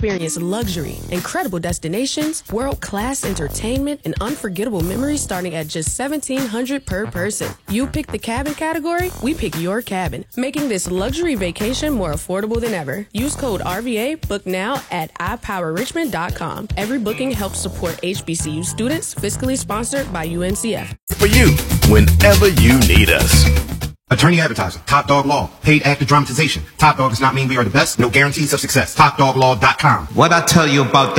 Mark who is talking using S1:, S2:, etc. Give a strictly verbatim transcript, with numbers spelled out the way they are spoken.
S1: Experience luxury, incredible destinations, world-class entertainment, and unforgettable memories starting at just seventeen hundred dollars per person. You pick the cabin category, we pick your cabin, making this luxury vacation more affordable than ever. Use code R V A, book now at i power richmond dot com. Every booking helps support H B C U students, fiscally sponsored by U N C F.
S2: For you, whenever you need us.
S3: Attorney advertiser, Top Dog Law, paid actor dramatization. Top Dog does not mean we are the best, no guarantees of success. top dog law dot com.
S4: What I tell you about